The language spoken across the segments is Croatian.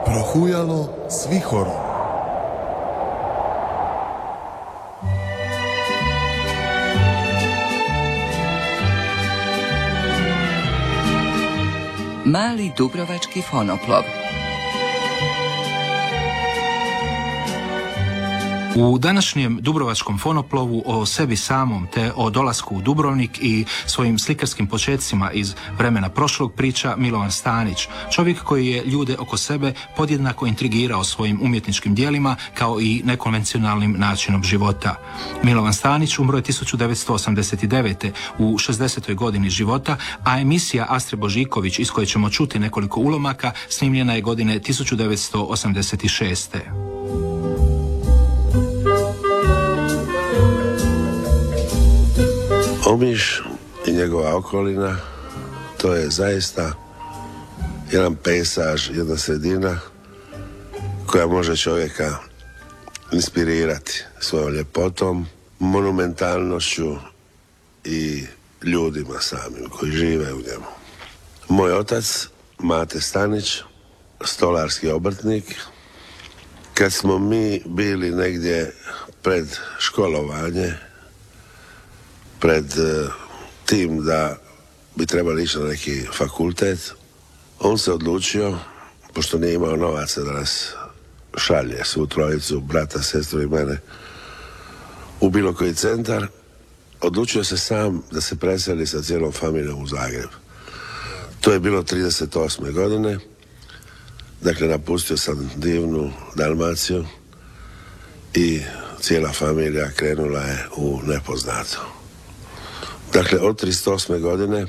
Prohujalo s vihorom. Mali dubrovački fonoplov. U današnjem dubrovačkom fonoplovu o sebi samom te o dolasku u Dubrovnik i svojim slikarskim počecima iz vremena prošlog priča Milovan Stanić, čovjek koji je ljude oko sebe podjednako intrigirao svojim umjetničkim djelima kao i nekonvencionalnim načinom života. Milovan Stanić umro je 1989. u 60. godini života, a emisija Astre Božiković, iz koje ćemo čuti nekoliko ulomaka, snimljena je godine 1986. Omiš i njegova okolina, to je zaista jedan pejsaž, jedna sredina koja može čovjeka inspirirati svojom ljepotom, monumentalnošću i ljudima samim koji žive u njemu. Moj otac, Mate Stanić, stolarski obrtnik. Kad smo mi bili negdje pred školovanje, pred tim da bi trebali ići na neki fakultet, on se odlučio, pošto nije imao novaca da nas šalje, svu trojicu, brata, sestru i mene, u bilo koji centar, odlučio se sam da se preseli sa cijelom familijom u Zagreb. To je bilo 38. godine, dakle napustio sam divnu Dalmaciju i cijela familija krenula je u nepoznato. Dakle, od 38. godine,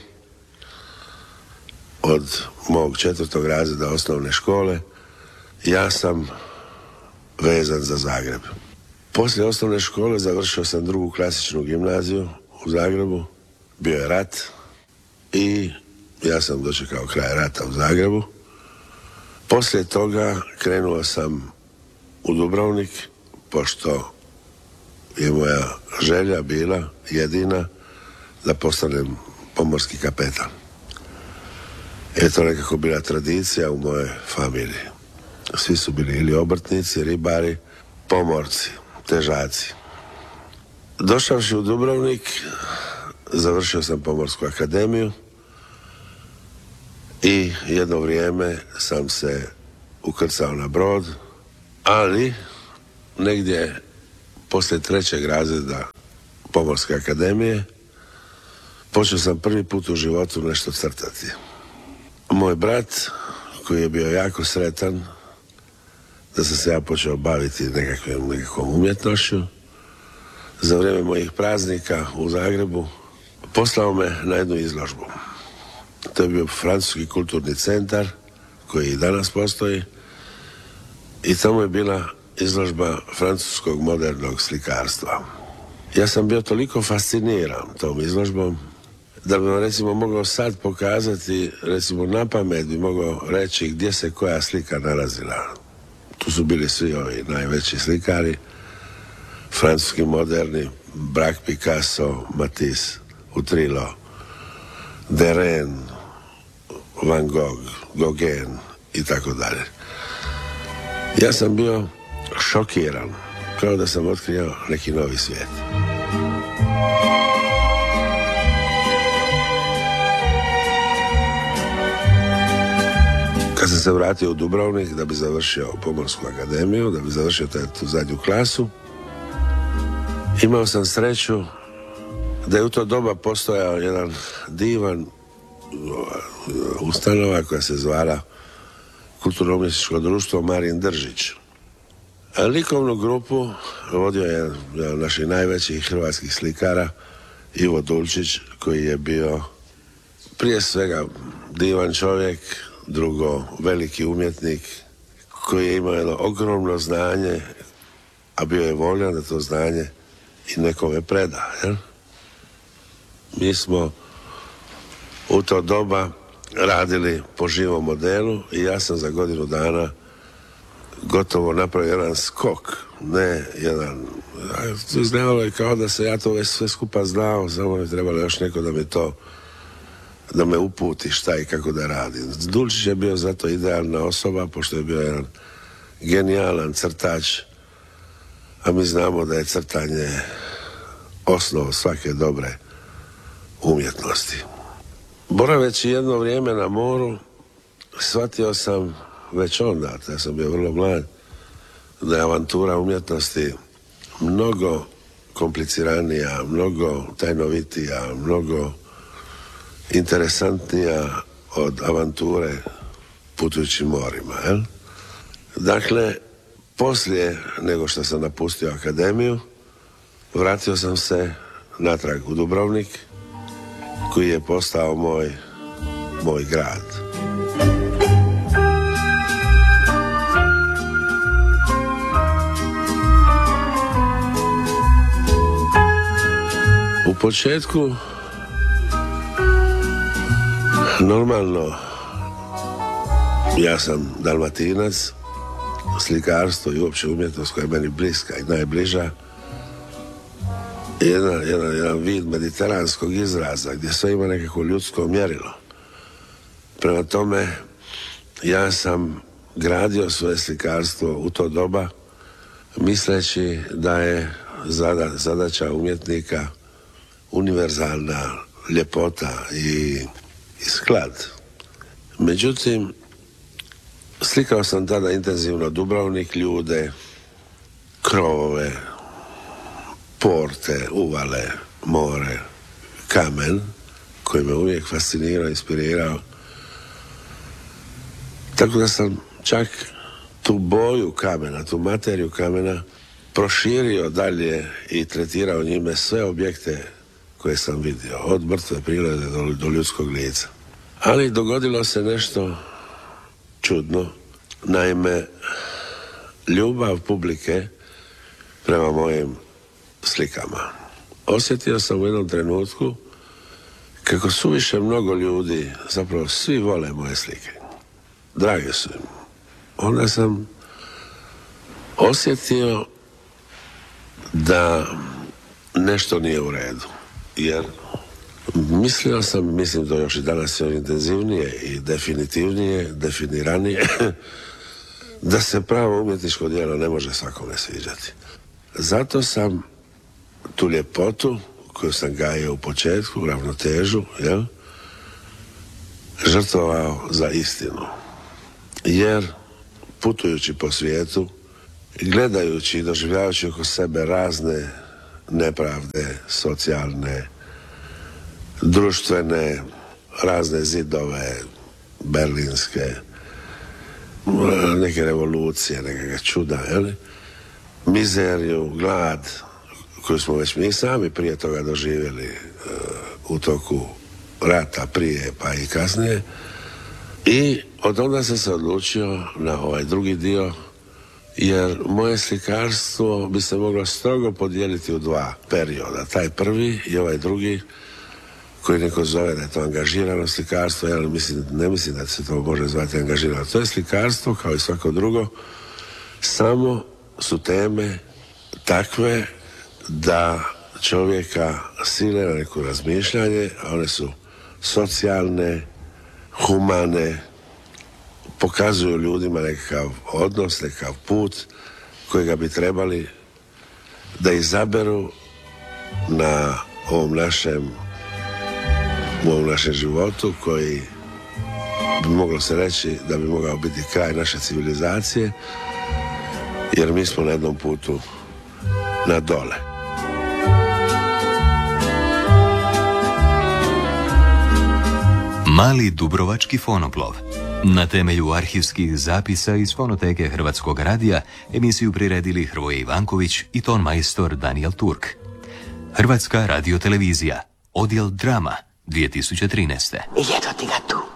od mog 4. razreda osnovne škole, ja sam vezan za Zagreb. Poslije osnovne škole završio sam 2. klasičnu gimnaziju u Zagrebu, bio je rat i ja sam dočekao kraj rata u Zagrebu. Poslije toga krenuo sam u Dubrovnik, pošto je moja želja bila jedina da postanem pomorski kapetan. Je to nekako bila tradicija u mojoj familiji. Svi su bili ili obrtnici, ribari, pomorci, težaci. Došavši u Dubrovnik, završio sam Pomorsku akademiju i jedno vrijeme sam se ukrcao na brod, ali negdje poslije 3. razreda Pomorske akademije počeo sam prvi put u životu nešto crtati. Moj brat, koji je bio jako sretan da sam se ja počeo baviti nekakvom umjetnošću, za vrijeme mojih praznika u Zagrebu poslao me na jednu izložbu. To je bio Francuski kulturni centar, koji i danas postoji, i tamo je bila izložba francuskog modernog slikarstva. Ja sam bio toliko fasciniran tom izložbom da bi vam recimo mogao sad pokazati, recimo na pamet bi mogao reći gdje se koja slika nalazila. Tu su bili svi ovi najveći slikari, francuski moderni, Braque, Picasso, Matisse, Utrillo, Derain, Van Gogh, Gauguin i tako dalje. Ja sam bio šokiran, kao da sam otkrio neki novi svijet. Kad sam se vratio u Dubrovnik da bi završio Pomorsku akademiju, da bi završio tu zadnju klasu, imao sam sreću da je u to doba postojao jedan divan ustanova koja se zvala Kulturno-umjetničko društvo Marin Držić. A likovnu grupu vodio je jedan od naših najvećih hrvatskih slikara, Ivo Dulčić, koji je bio prije svega divan čovjek, drugo veliki umjetnik, koji je imao jedno ogromno znanje, a bio je voljan da to znanje i nekome preda. Jel? Mi smo u to doba radili po živom modelu i ja sam za godinu dana gotovo napravio jedan skok, ne jedan. Izgledalo je kao da se ja to već sve skupa znao, samo je trebalo još neko da mi to da me uputi šta i kako da radim. Dulčić je bio zato idealna osoba, pošto je bio jedan genijalan crtač, a mi znamo da je crtanje osnov svake dobre umjetnosti. Boraveći jedno vrijeme na moru, shvatio sam već onda, ja sam bio vrlo mlad, da je avantura umjetnosti mnogo kompliciranija, mnogo tajnovitija, mnogo interesantnija od avanture putujućim morima. Jel? Dakle, poslije nego što sam napustio akademiju, vratio sam se natrag u Dubrovnik, koji je postao moj grad. U početku, normalno, ja sam Dalmatinac, slikarstvo i uopće umjetnost koja je meni bliska i najbliža, jedan vid mediteranskog izraza gdje sve ima nekako ljudsko mjerilo. Prema tome, ja sam gradio svoje slikarstvo u to doba misleći da je zadaća umjetnika univerzalna ljepota i sklad. Međutim, slikao sam tada intenzivno Dubrovnik, ljude, krovove, porte, uvale, more, kamen, koji me uvijek fascinirao, inspirirao. Tako da sam čak tu boju kamena, tu materiju kamena proširio dalje i tretirao njime sve objekte koje sam vidio, od mrtve prirode do ljudskog lica. Ali dogodilo se nešto čudno. Naime, ljubav publike prema mojim slikama. Osjetio sam u jednom trenutku kako suviše mnogo ljudi, zapravo svi vole moje slike. Drage su im. Onda sam osjetio da nešto nije u redu. Jer mislio sam, mislim to još i danas je intenzivnije i definitivnije, definiranije, da se pravo umjetničko djelo ne može svakome sviđati. Zato sam tu ljepotu koju sam gajio u početku, ravnotežu, jel, žrtvovao za istinu. Jer putujući po svijetu, gledajući i doživljavajući oko sebe razne nepravde, socijalne, društvene, razne zidove, berlinske, neke revolucije, nekakve čuda, jel? Mizeriju, glad, koju smo već mi sami prije toga doživjeli u toku rata, prije pa i kasnije. I od onda sam se odlučio na ovaj drugi dio, jer moje slikarstvo bi se moglo strogo podijeliti u dva perioda. Taj prvi i ovaj drugi, koji neko zove da je to angažirano slikarstvo, ja ne mislim da se to može zvati angažirano. To je slikarstvo, kao i svako drugo, samo su teme takve da čovjeka sile na neko razmišljanje, a one su socijalne, humane, pokazuju ljudima nekakav odnos, nekakav put kojega bi trebali da izaberu na ovom našem životu, koji bi moglo se reći da bi mogao biti kraj naše civilizacije, jer mi smo na jednom putu na dole. Mali dubrovački fonoplov. Na temelju arhivskih zapisa iz fonoteke Hrvatskog radija emisiju priredili Hrvoje Ivanković i tonmajstor Daniel Turk. Hrvatska radiotelevizija, odjel drama, 2013. I eto ti ga tu.